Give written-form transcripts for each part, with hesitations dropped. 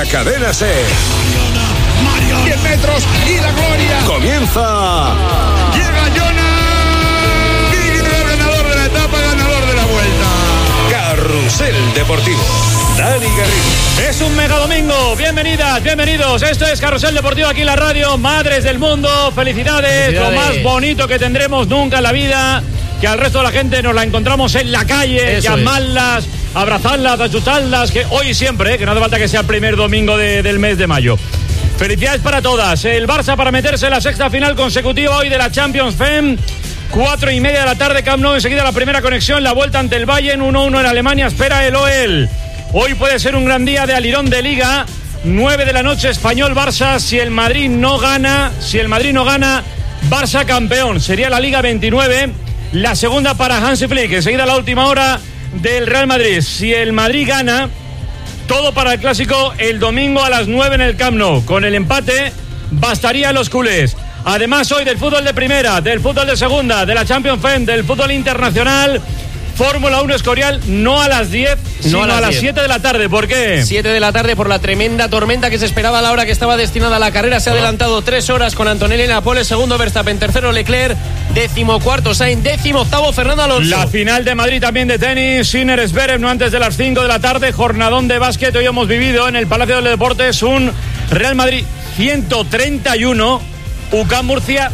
Cadena SER. 10 metros y la gloria. Comienza. Llega Jonas. Y ganador de la etapa, ganador de la vuelta. Carrusel Deportivo. Dani Garrido. Es un mega domingo. Bienvenidas, bienvenidos. Esto es Carrusel Deportivo aquí en la radio. Madres del mundo, felicidades. Lo más bonito que tendremos nunca en la vida. Que al resto de la gente nos la encontramos en la calle, llamarlas, abrazarlas, achucharlas, que hoy y siempre, que no hace falta que sea el primer domingo del mes de mayo. Felicidades para todas. El Barça para meterse en la sexta final consecutiva hoy de la Champions FEM. 4:30 de la tarde, Camp Nou. Enseguida la primera conexión, la vuelta ante el Bayern. 1-1 en Alemania, espera el OEL. Hoy puede ser un gran día de alirón de Liga. 9 de la noche, Español-Barça. Si el Madrid no gana, Barça campeón. Sería la Liga 29. La segunda para Hansi Flick. Enseguida la última hora del Real Madrid. Si el Madrid gana, todo para el clásico el domingo a las 9 en el Camp Nou. Con el empate bastaría a los culés. Además hoy del fútbol de primera, del fútbol de segunda, de la Champions FEM, del fútbol internacional. Fórmula 1 Escorial, no a las 10, sino a las 7 de la tarde. ¿Por qué? 7 de la tarde por la tremenda tormenta que se esperaba a la hora que estaba destinada a la carrera. Se ha adelantado 3 horas con Antonelli en la pole, segundo Verstappen, tercero Leclerc, 14º Sainz, 18º Fernando Alonso. La final de Madrid también de tenis, Sinner Zverev, no antes de las 5 de la tarde, jornadón de básquet. Hoy hemos vivido en el Palacio de los Deportes un Real Madrid 131, UCAM Murcia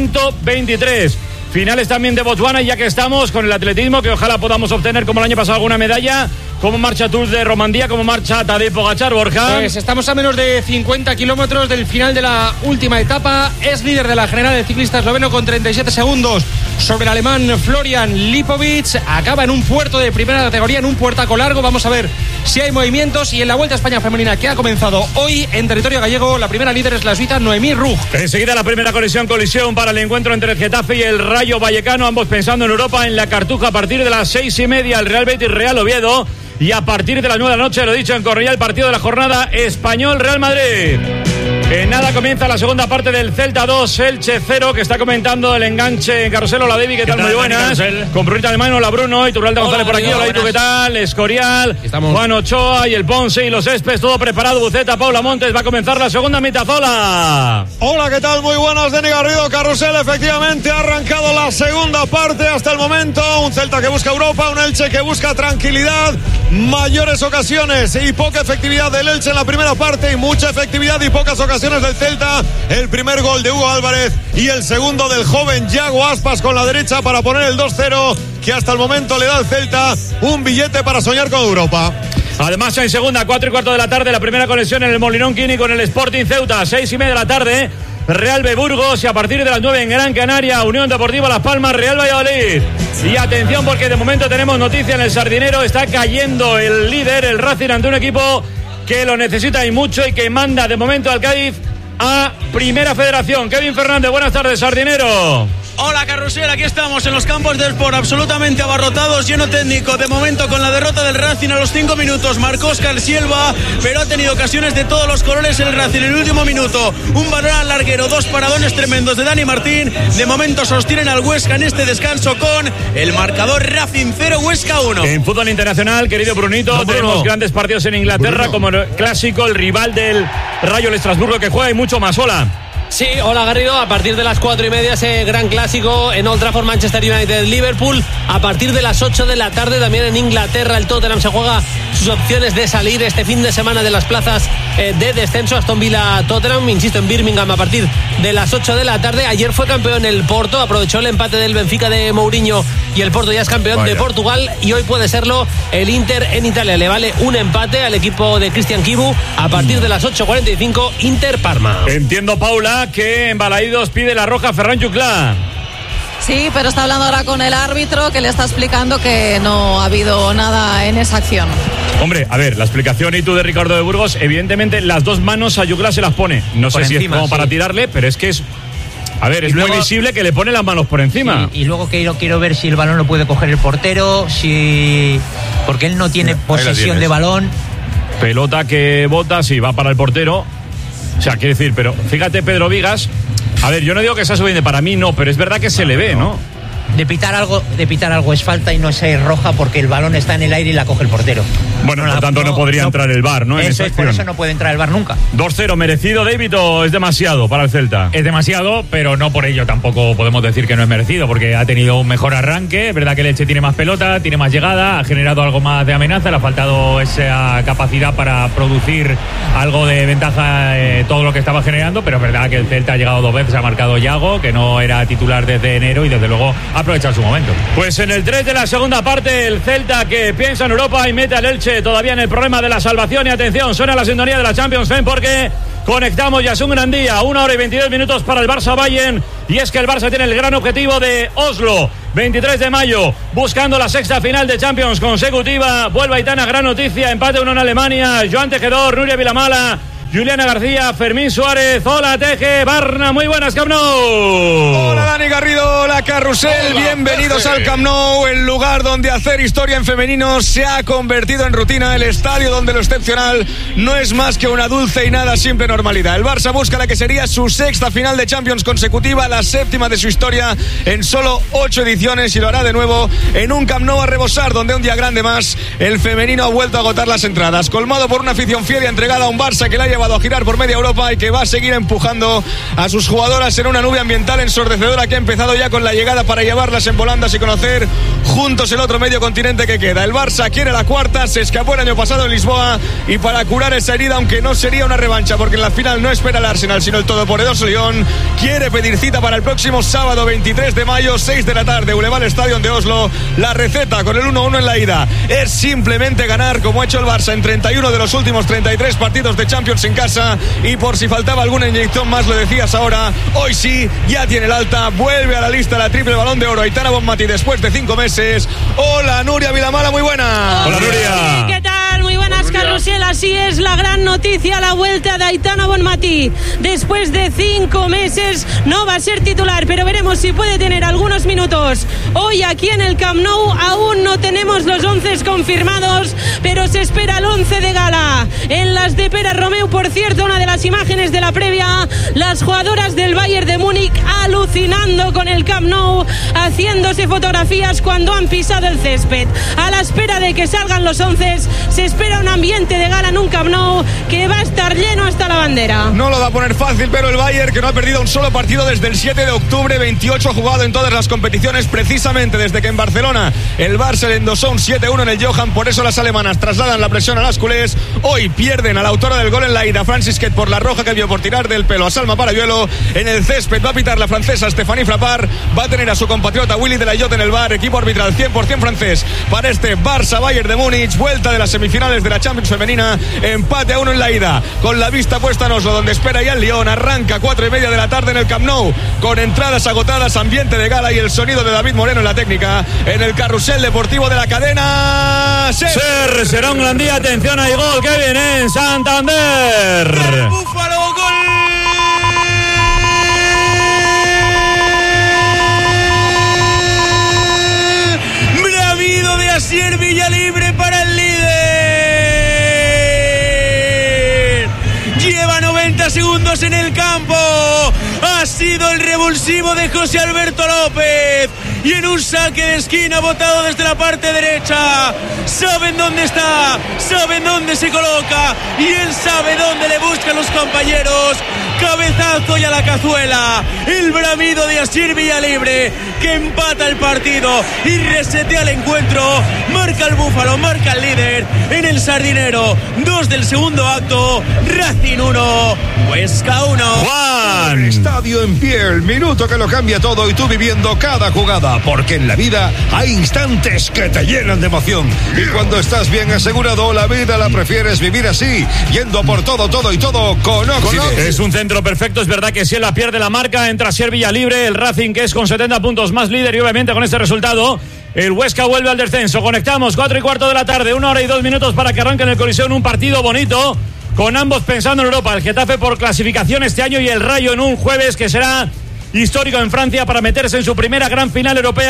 123. Finales también de Botswana, ya que estamos con el atletismo, que ojalá podamos obtener como el año pasado alguna medalla. ¿Cómo marcha Tour de Romandía? ¿Cómo marcha Tadej Pogačar, Borja? Pues estamos a menos de 50 kilómetros del final de la última etapa. Es líder de la general el ciclista esloveno con 37 segundos sobre el alemán Florian Lipovic. Acaba en un puerto de primera categoría, en un puertaco largo. Vamos a ver si hay movimientos. Y en la Vuelta a España femenina que ha comenzado hoy en territorio gallego, la primera líder es la suiza Noemí Rug. Enseguida la primera colisión para el encuentro entre el Getafe y el Rayo Vallecano, ambos pensando en Europa, en la Cartuja, a partir de las 6:30, el Real Betis Real Oviedo. Y a partir de las 9 de la noche, lo dicho, en Cornellá, el partido de la jornada, Español-Real Madrid. En nada comienza la segunda parte del Celta 2, Elche 0, que está comentando el enganche en Carrusel. Hola, David, ¿qué tal? Muy buenas. Con Brunita de Mano, hola Bruno, y Turralda González por aquí. Hola, ¿y tú qué tal? Escorial, Juan Ochoa y el Ponce y los Espes, todo preparado. Buceta, Paula Montes, va a comenzar la segunda mitad. Hola, ¿qué tal? Muy buenas, Dani Garrido. Carrusel, efectivamente ha arrancado la segunda parte hasta el momento. Un Celta que busca Europa, un Elche que busca tranquilidad, mayores ocasiones y poca efectividad del Elche en la primera parte, y mucha efectividad y pocas ocasiones del Celta. El primer gol de Hugo Álvarez y el segundo del joven Yago Aspas con la derecha para poner el 2-0, que hasta el momento le da al Celta un billete para soñar con Europa. Además, en segunda, 4:15 de la tarde, la primera conexión en el Molinón Quini con el Sporting Ceuta. 6:30 de la tarde, Real B Burgos, y a partir de las 9 en Gran Canaria, Unión Deportiva Las Palmas, Real Valladolid. Y atención, porque de momento tenemos noticia en el Sardinero. Está cayendo el líder, el Racing, ante un equipo que lo necesita y mucho, y que manda de momento al Cádiz a Primera Federación. Kevin Fernández, buenas tardes, Sardinero. Hola, Carrusel, aquí estamos en los campos del Sport, absolutamente abarrotados, lleno técnico. De momento, con la derrota del Racing a los 5 minutos, marcó Óscar Silva, pero ha tenido ocasiones de todos los colores el Racing en el último minuto. Un balón al larguero, 2 paradones tremendos de Dani Martín. De momento sostienen al Huesca en este descanso con el marcador Racing 0, Huesca 1. En fútbol internacional, querido Brunito, tenemos grandes partidos en Inglaterra, como el clásico, el rival del Rayo, el Estrasburgo, que juega y mucho más. Hola. Sí, hola Garrido, a partir de las 4:30 ese gran clásico en Old Trafford, Manchester United, Liverpool. A partir de las 8 de la tarde también en Inglaterra el Tottenham se juega sus opciones de salir este fin de semana de las plazas de descenso. Aston Villa Tottenham, insisto, en Birmingham a partir de las 8 de la tarde. Ayer fue campeón el Porto, aprovechó el empate del Benfica de Mourinho y el Porto ya es campeón de Portugal, y hoy puede serlo el Inter en Italia. Le vale un empate al equipo de Cristian Chivu a partir de las 8:45, Inter Parma. Entiendo, Paula, que en Balaídos pide la roja Ferran Juclà. Sí, pero está hablando ahora con el árbitro, que le está explicando que no ha habido nada en esa acción. Hombre, a ver, la explicación y tú de Ricardo de Burgos, evidentemente las dos manos a Juclà se las pone. No sé si es como para tirarle, pero es que es... A ver, es luego, muy visible que le pone las manos por encima. Y luego quiero ver si el balón lo puede coger el portero, porque él no tiene posesión de balón. Pelota que bota, sí, va para el portero. O sea, quiere decir, pero fíjate, Pedro Vigas. A ver, yo no digo que sea suficiente, para mí no, pero es verdad que se le ve, ¿no? De pitar algo es falta y no es roja, porque el balón está en el aire y la coge el portero. Bueno, por tanto no podría entrar el VAR, ¿no? Eso es, por eso no puede entrar el VAR nunca. 2-0, ¿merecido, David, o es demasiado para el Celta? Es demasiado, pero no por ello tampoco podemos decir que no es merecido, porque ha tenido un mejor arranque. Es verdad que el Elche tiene más pelota, tiene más llegada, ha generado algo más de amenaza, le ha faltado esa capacidad para producir algo de ventaja todo lo que estaba generando, pero es verdad que el Celta ha llegado 2 veces, ha marcado Yago, que no era titular desde enero, y desde luego ha aprovechado su momento. Pues en el 3 de la segunda parte, el Celta que piensa en Europa y mete al Elche todavía en el problema de la salvación. Y atención, suena la sintonía de la Champions League porque conectamos, ya es un gran día, 1 hora y 22 minutos para el Barça Bayern, y es que el Barça tiene el gran objetivo de Oslo, 23 de mayo, buscando la 6ª final de Champions consecutiva. Vuelve Aitana, gran noticia, empate 1 en Alemania, Joan Tejedor, Nuria Vilamala, Juliana García, Fermín Suárez. Hola Teje, Barna, muy buenas, Camp Nou. Hola Dani Garrido, hola Carrusel, bienvenidos al Camp Nou, el lugar donde hacer historia en femenino se ha convertido en rutina, el estadio donde lo excepcional no es más que una dulce y nada simple normalidad. El Barça busca la que sería su 6ª final de Champions consecutiva, la 7ª de su historia en solo 8 ediciones, y lo hará de nuevo en un Camp Nou a rebosar, donde un día grande más el femenino ha vuelto a agotar las entradas, colmado por una afición fiel y entregada a un Barça que la ha llevado a girar por media Europa y que va a seguir empujando a sus jugadoras en una nube ambiental ensordecedora que ha empezado ya con la llegada para llevarlas en volandas y conocer juntos el otro medio continente que queda. El Barça quiere la 4ª, se escapó el año pasado en Lisboa, y para curar esa herida, aunque no sería una revancha porque en la final no espera el Arsenal sino el todopoderoso Lyon, quiere pedir cita para el próximo sábado 23 de mayo, 6 de la tarde, Boulevard Stadion de Oslo. La receta con el 1-1 en la ida es simplemente ganar, como ha hecho el Barça en 31 de los últimos 33 partidos de Champions en casa, y por si faltaba alguna inyección más, lo decías ahora, hoy sí, ya tiene el alta, vuelve a la lista la triple Balón de Oro Aitana Bonmatí después de 5 meses. Hola Nuria Vilamala, muy buena. Hola Nuria. ¿Qué tal? Muy buenas, Carrusel. Así es la gran noticia, la vuelta de Aitana Bonmatí. Después de 5 meses no va a ser titular, pero veremos si puede tener algunos minutos. Hoy aquí en el Camp Nou aún no tenemos los 11 confirmados, pero se espera el 11 de gala. En las de Pere Romeu, por cierto, una de las imágenes de la previa, las jugadoras del Bayern de Múnich alucinando con el Camp Nou, haciéndose fotografías cuando han pisado el césped. A la espera de que salgan los 11, se espera un ambiente de gala en un Camp Nou que va a estar lleno hasta la bandera. No lo va a poner fácil, pero el Bayern, que no ha perdido un solo partido desde el 7 de octubre, 28 ha jugado en todas las competiciones, precisamente desde que en Barcelona el Barça le endosó un 7-1 en el Johan. Por eso las alemanas trasladan la presión a las culés. Hoy pierden a la autora del gol en la ida, Francis Quet, por la roja que vio por tirar del pelo a Salma Parayuelo. En el césped va a pitar la francesa Stéphanie Frappart, va a tener a su compatriota Willy de la Llotte en el bar. Equipo arbitral 100% francés para este Barça Bayern de Múnich, vuelta de las semifinales de la Champions femenina, empate a 1 en la ida, con la vista puesta en Oslo, donde espera ya el Lyon. Arranca 4:30 de la tarde en el Camp Nou, con entradas agotadas, ambiente de gala y el sonido de David Moreno en la técnica, en el carrusel deportivo de la cadena SER. Será un gran día, atención, hay gol que viene en Santander. Búfalo, gol. Bravido de Asier Villalibre para el líder. Lleva 90 segundos en el campo. Ha sido el revulsivo de José Alberto López. Y en un saque de esquina botado desde la parte derecha. Saben dónde está, saben dónde se coloca, y él sabe dónde le buscan los compañeros. Cabezazo y a la cazuela. El bramido de Asier Villalibre, que empata el partido y resetea el encuentro. Marca el Búfalo, marca el líder en el Sardinero. 2 del segundo acto. Racing 1, Huesca 1. Juan. Estadio en pie, el minuto que lo cambia todo, y tú viviendo cada jugada, porque en la vida hay instantes que te llenan de emoción, y cuando estás bien asegurado, la vida la prefieres vivir así, yendo por todo y todo con Occident. Es un centro perfecto, es verdad que si él la pierde la marca, entra Asier Villalibre, el Racing, que es con 70 puntos más líder, y obviamente con este resultado el Huesca vuelve al descenso. Conectamos 4:15 de la tarde, 1 hora y 2 minutos para que arranque en el Coliseo un partido bonito, con ambos pensando en Europa. El Getafe por clasificación este año y el Rayo en un jueves que será histórico en Francia para meterse en su primera gran final europea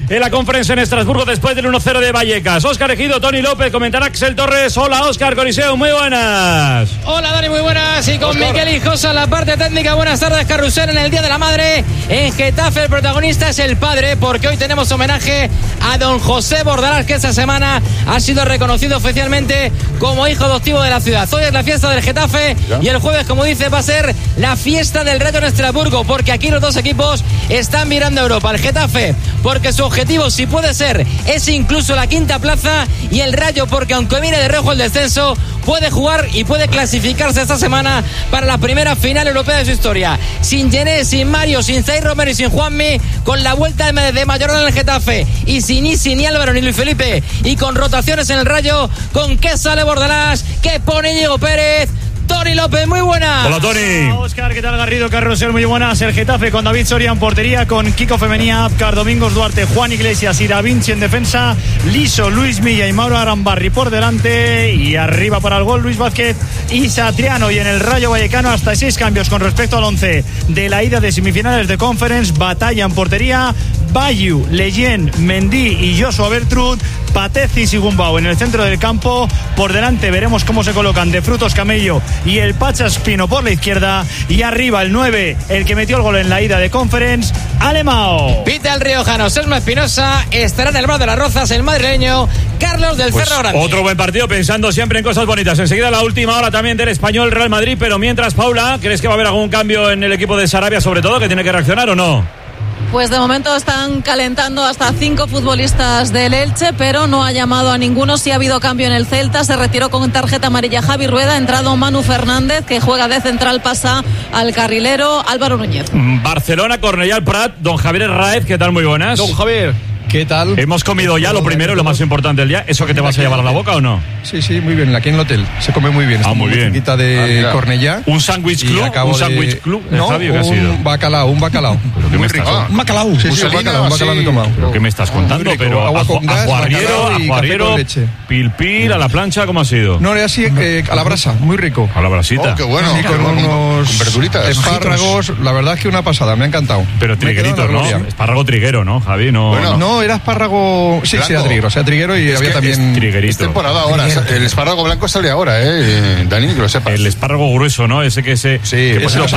en la conferencia en Estrasburgo después del 1-0 de Vallecas. Óscar Ejido, Tony López, comentará Axel Torres. Hola Óscar, Coliseo, muy buenas. Hola Dani, muy buenas. Y con Miquel Hijosa la parte técnica. Buenas tardes, Carrusel, en el Día de la Madre. En Getafe el protagonista es el padre, porque hoy tenemos homenaje a don José Bordalás, que esta semana ha sido reconocido oficialmente como hijo adoptivo de la ciudad. Hoy es la fiesta del Getafe y el jueves, como dice, va a ser la fiesta del Rayo en Estrasburgo, porque aquí los dos equipos están mirando a Europa. El Getafe, porque su objetivo, si puede ser, es incluso la quinta plaza, y el Rayo, porque aunque viene de reojo el descenso, puede jugar y puede clasificarse esta semana para la primera final europea de su historia. Sin Gené, sin Mario, sin Zay Romero y sin Juanmi, con la vuelta de Mayorga en el Getafe, y sin Isi, ni Álvaro, ni Luis Felipe, y con rotaciones en el Rayo, ¿con qué sale Bordalás? ¿Qué pone Diego Pérez? Tony López, muy buenas. Hola, Tony. Hola, Óscar, ¿qué tal, Garrido? Carrusel, muy buenas. El Getafe con David Soria en portería, con Kiko Femenía, Abkar, Domingos Duarte, Juan Iglesias y Da Vinci en defensa, Liso, Luis Milla y Mauro Arambarri por delante, y arriba para el gol Luis Vázquez y Satriano. Y en el Rayo Vallecano hasta 6 cambios con respecto al 11 de la ida de semifinales de Conference. Batalla en portería, Bayu, Leyen, Mendy y Joshua Bertrud, Patezis y Gumbau en el centro del campo. Por delante veremos cómo se colocan De Frutos, Camello y el Pachaspino por la izquierda, y arriba el 9, el que metió el gol en la ida de Conference, Alemão. Pita el riojano Selma Espinosa, estará en el bar de las Rozas el madrileño Carlos del Cerro Grande. Otro buen partido, pensando siempre en cosas bonitas. Enseguida la última hora también del Español Real Madrid, pero mientras, Paula, ¿crees que va a haber algún cambio en el equipo de Sarabia, sobre todo, que tiene que reaccionar o no? Pues de momento están calentando hasta 5 futbolistas del Elche, pero no ha llamado a ninguno. Sí ha habido cambio en el Celta, se retiró con tarjeta amarilla Javi Rueda, ha entrado Manu Fernández, que juega de central, pasa al carrilero Álvaro Núñez. Barcelona, Cornellà, Prat, don Javier Raez, ¿qué tal? Muy buenas. Don Javier, ¿qué tal? Hemos comido ya lo primero y lo más importante del día. ¿Eso que te vas a llevar a la boca o no? Sí, muy bien. Aquí en el hotel se come muy bien. Muy bien. Cerquita de Cornellà. ¿Un sándwich club? ¿Un sándwich club? No, Fabio, ¿qué ha sido? un bacalao. ¿Pero qué me estás contando? Un bacalao. Sí, un bacalao me he tomado. ¿Pero qué me estás contando? Pero agua con gas, ajuarriero, leche. Pil, a la plancha, ¿cómo ha sido? No, era así, a la brasa, muy rico. A la brasita. Qué bueno. Sí, con unos verduritas. Espárragos, la verdad es que una pasada, me ha encantado. Pero trigueritos, ¿no? Espárrago triguero, ¿no, Javi? No, era espárrago. Sí, era triguero y había también triguerito. Es temporada ahora. El espárrago blanco sale ahora, Dani, que lo sepas. El espárrago grueso, ¿no? Ese que se. Sí,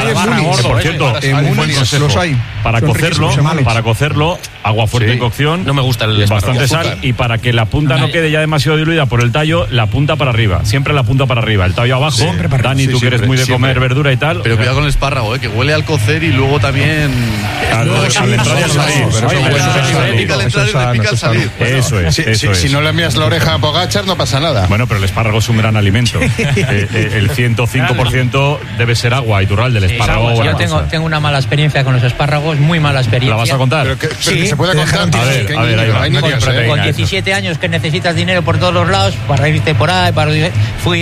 por cierto, los hay. Para cocerlo, agua fuerte en cocción. No me gusta el bastante sal, y para que la punta no quede ya demasiado diluida por el tallo, la punta para arriba. Siempre la punta para arriba. El tallo abajo. Dani, tú que eres muy de comer verdura y tal. Pero cuidado con el espárrago, que huele al cocer y luego también. Al entrar y al salir. Eso es. Si no le envías la oreja a Pogačar, no pasa nada. Bueno, pero el espárrago es un gran alimento. El 105% debe ser agua, Iturralde, del espárrago. Yo tengo una mala experiencia con los espárragos, muy mala experiencia. ¿La vas a contar? Pero que se puede contar. A ver, ahí va. Con 17 años que necesitas dinero por todos los lados, para irte por ahí, fui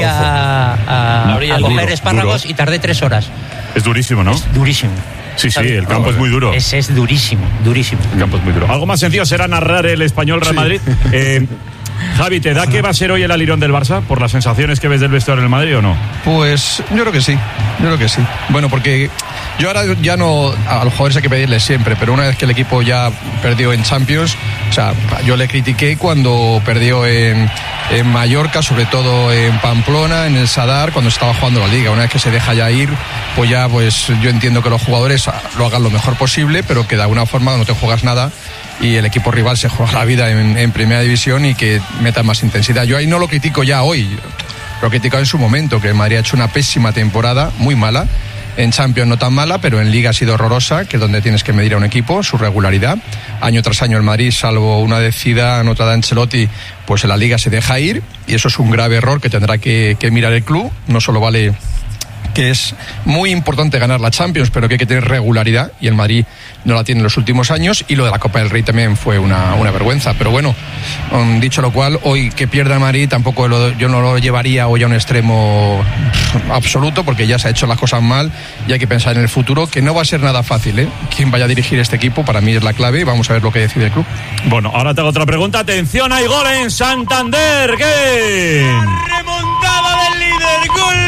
a coger espárragos y tardé 3 horas. Es durísimo, ¿no? Es durísimo. Sí, el campo es muy duro. Es durísimo. El campo es muy duro. Algo más sencillo será narrar el Español Real Madrid. Javi, ¿te da que va a ser hoy el alirón del Barça por las sensaciones que ves del vestuario del Madrid o no? Pues yo creo que sí. Bueno, porque yo ahora ya no, a los jugadores hay que pedirles siempre, pero una vez que el equipo ya perdió en Champions, o sea, yo le critiqué cuando perdió en Mallorca, sobre todo en Pamplona, en el Sadar, cuando estaba jugando la Liga. Una vez que se deja ya ir, pues yo entiendo que los jugadores lo hagan lo mejor posible, pero que de alguna forma no te juegas nada y el equipo rival se juega la vida en primera división y que meta más intensidad. Yo ahí no lo critico ya hoy, lo critico en su momento, que el Madrid ha hecho una pésima temporada, muy mala. En Champions no tan mala, pero en Liga ha sido horrorosa, que es donde tienes que medir a un equipo, su regularidad. Año tras año el Madrid, salvo una de Zidane, anotada Ancelotti, pues en la Liga se deja ir, y eso es un grave error que tendrá que mirar el club. No solo vale que es muy importante ganar la Champions, pero que hay que tener regularidad, y el Madrid no la tiene en los últimos años, y lo de la Copa del Rey también fue una vergüenza. Pero bueno, dicho lo cual, hoy que pierda el Madrid tampoco yo no lo llevaría hoy a un extremo absoluto, porque ya se ha hecho las cosas mal y hay que pensar en el futuro, que no va a ser nada fácil, Quien vaya a dirigir este equipo para mí es la clave, y vamos a ver lo que decide el club. Bueno, ahora te hago otra pregunta. Atención, hay gol en Santander. ¿Qué? La remontada del líder. ¡Gol!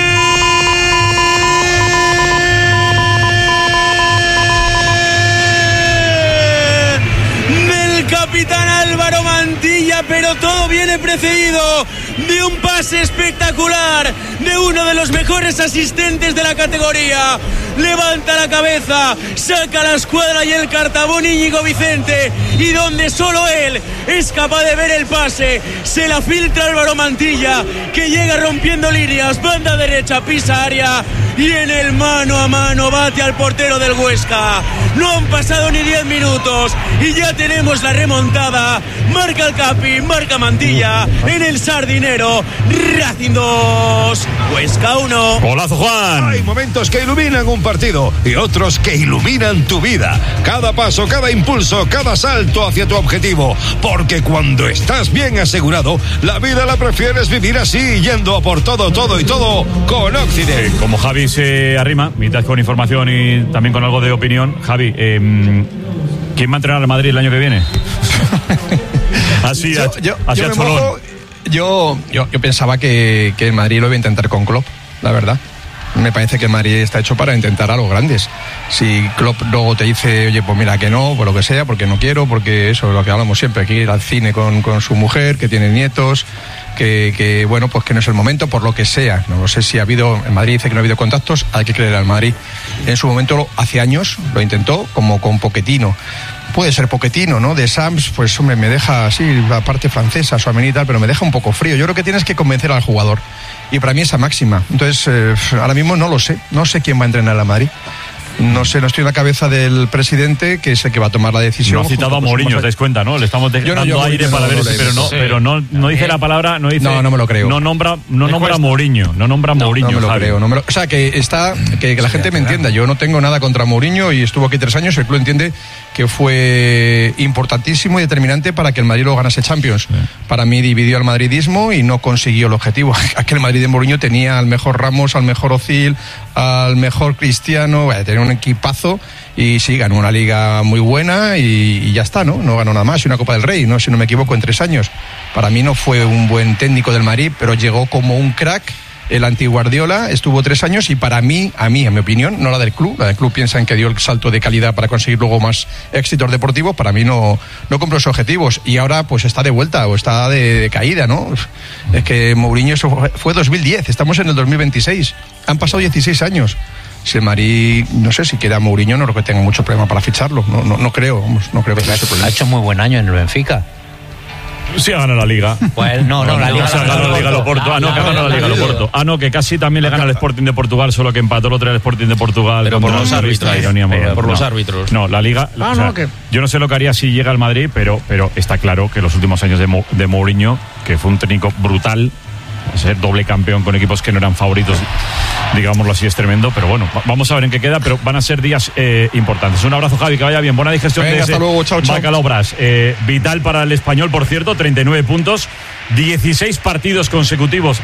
Capitán Álvaro Mantilla, pero todo viene precedido de un pase espectacular de uno de los mejores asistentes de la categoría. Levanta la cabeza, saca la escuadra y el cartabón Íñigo Vicente, y donde solo él es capaz de ver el pase, se la filtra Álvaro Mantilla, que llega rompiendo líneas, banda derecha, pisa área, y en el mano a mano bate al portero del Huesca. No han pasado ni 10 minutos y ya tenemos la remontada. Marca el Capi, marca Mantilla en el Sardinero. Racing 2, Huesca 1. Golazo, Juan. Hay momentos que iluminan un partido y otros que iluminan tu vida. Cada paso, cada impulso, cada salto hacia tu objetivo. Porque cuando estás bien asegurado, la vida la prefieres vivir así, yendo a por todo, todo y todo con Occident. Como Javi se arrima, mitad con información y también con algo de opinión. Javi, ¿quién va a entrenar al Madrid el año que viene? Así yo pensaba que el Madrid lo iba a intentar con Klopp, la verdad. Me parece que el Madrid está hecho para intentar algo grandes. Si Klopp luego te dice, oye, pues mira que no, por lo que sea, porque no quiero, porque eso es lo que hablamos siempre, que ir al cine con su mujer, que tiene nietos, que bueno, pues que no es el momento, por lo que sea. No sé si ha habido, el Madrid dice que no ha habido contactos, hay que creer al Madrid. En su momento, hace años, lo intentó, como con Pochettino. Puede ser Pochettino, ¿no? De Sams, pues hombre, me deja así, la parte francesa, Tchouaméni y tal, pero me deja un poco frío. Yo creo que tienes que convencer al jugador. Y para mí esa máxima. Entonces, ahora mismo no lo sé. No sé quién va a entrenar a Madrid. No sé, no estoy en la cabeza del presidente, que es el que va a tomar la decisión. No ha citado a Mourinho, os dais cuenta, ¿no? Le estamos dando aire para ver, pero no dice la palabra, no dice. No me lo creo. No nombra a Mourinho, no me lo creo. O sea, que la gente me entienda. Yo no tengo nada contra Mourinho y estuvo aquí 3 años. El club entiende que fue importantísimo y determinante para que el Madrid lo ganase Champions. Sí. Para mí dividió al madridismo y no consiguió el objetivo. Aquel Madrid de Mourinho tenía al mejor Ramos, al mejor Ozil, al mejor Cristiano, tenía un equipazo y sí, ganó una liga muy buena y ya está, ¿no? No ganó nada más, y una Copa del Rey, ¿no? Si no me equivoco, en 3 años. Para mí no fue un buen técnico del Madrid, pero llegó como un crack. El anti-Guardiola estuvo 3 años y para mí, en mi opinión, no la del club piensan que dio el salto de calidad para conseguir luego más éxitos deportivos, para mí no cumplió sus objetivos y ahora pues está de vuelta o está de caída, ¿no? Es que Mourinho fue 2010, estamos en el 2026, han pasado 16 años. Si el Madrid, no sé si queda Mourinho, no creo que tenga mucho problema para ficharlo, no creo que sea ese problema. Ha hecho muy buen año en el Benfica. Sí, ha ganado la Liga. Pues no, la Liga. Ha ganado la Liga al Oporto. Que ha ganado la Liga al Oporto. Que casi también le gana al Sporting de Portugal, solo que empató el otro día el Sporting de Portugal. Pero por los árbitros. Los árbitros. No, la Liga. Yo no sé lo que haría si llega al Madrid, pero está claro que los últimos años de Mourinho, que fue un técnico brutal, ser doble campeón con equipos que no eran favoritos, digámoslo así, es tremendo, pero bueno, vamos a ver en qué queda, pero van a ser días importantes. Un abrazo, Javi, que vaya bien, buena digestión. Venga, hasta luego, chao. Bacalao Brás, vital para el Español, por cierto, 39 puntos, 16 partidos consecutivos.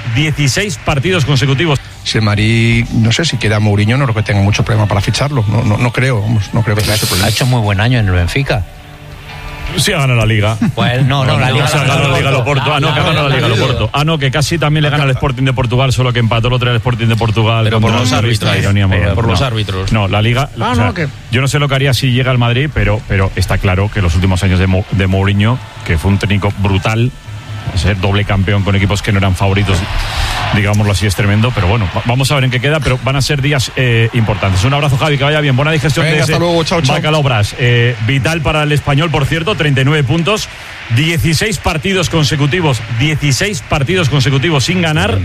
Si el Madrid, no sé si queda Mourinho, no creo que tenga mucho problema para ficharlo, no creo que sea ese problema. Ha hecho muy buen año en el Benfica. Sí, ha ganado la Liga. Pues no, la Liga. Ha ganado la Liga al Oporto. Que ha ganado la Liga al Oporto. Que casi también le gana al Sporting de Portugal, solo que empató el otro día el Sporting de Portugal. Pero por los árbitros. Por los árbitros. No, la Liga. Yo no sé lo que haría si llega al Madrid, pero está claro que los últimos años de Mourinho, que fue un técnico brutal, ser doble campeón con equipos que no eran favoritos, digámoslo así, es tremendo, pero bueno, vamos a ver en qué queda, pero van a ser días importantes. Un abrazo, Javi, que vaya bien, buena digestión. Venga, hasta luego, chao. Bacalao Brás, vital para el Español, por cierto, 39 puntos, 16 partidos consecutivos sin ganar.